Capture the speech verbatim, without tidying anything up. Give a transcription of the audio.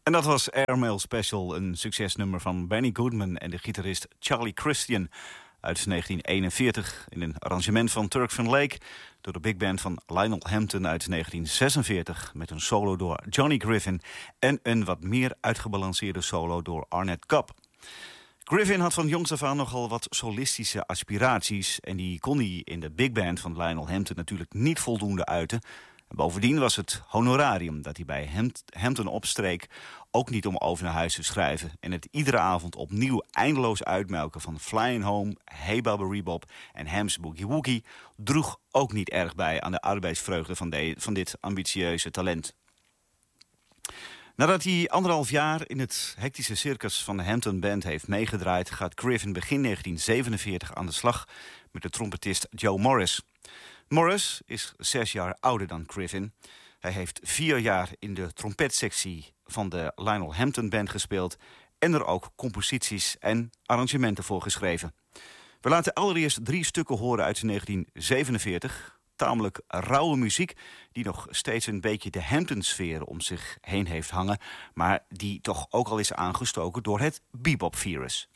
En dat was Airmail Special, een succesnummer van Benny Goodman en de gitarist Charlie Christian uit negentien eenenveertig... in een arrangement van Turk van Lake door de big band van Lionel Hampton uit negentien zesenveertig... met een solo door Johnny Griffin en een wat meer uitgebalanceerde solo door Arnett Cobb. Griffin had van jongs af aan nogal wat solistische aspiraties en die kon hij in de big band van Lionel Hampton natuurlijk niet voldoende uiten. Bovendien was het honorarium dat hij bij Hampton opstreek ook niet om over naar huis te schrijven. En het iedere avond opnieuw eindeloos uitmelken van Flying Home, Hey Baba Rebop en Ham's Boogie Woogie droeg ook niet erg bij aan de arbeidsvreugde van, de, van dit ambitieuze talent. Nadat hij anderhalf jaar in het hectische circus van de Hampton Band heeft meegedraaid, gaat Griffin begin negentien zevenenveertig aan de slag met de trompetist Joe Morris. Morris is zes jaar ouder dan Griffin. Hij heeft vier jaar in de trompetsectie van de Lionel Hampton Band gespeeld en er ook composities en arrangementen voor geschreven. We laten allereerst drie stukken horen uit negentien zevenenveertig. Tamelijk rauwe muziek die nog steeds een beetje de Hampton-sfeer om zich heen heeft hangen, maar die toch ook al is aangestoken door het bebop-virus.